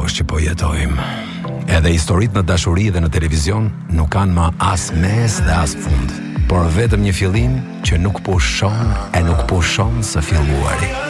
që po jetojmë. Edhe historitë në dashuri dhe në televizion nuk kanë më as mes dhe as fund, por vetëm një fillim që nuk pushon e nuk pushon së filluari.